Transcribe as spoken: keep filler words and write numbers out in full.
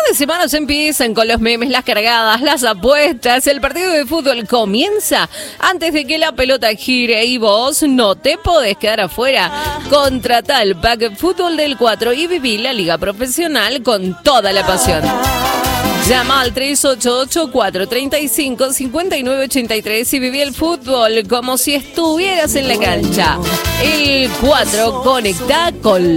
de semana se empiezan con los memes, las cargadas, las apuestas. El partido de fútbol comienza antes de que la pelota gire y vos no te podés quedar afuera. Contratá el pack Fútbol del cuatro y viví la liga profesional con toda la pasión. Llama al tres ocho ocho, cuatro tres cinco, cinco nueve ocho tres y viví el fútbol como si estuvieras en la cancha. El cuatro conecta con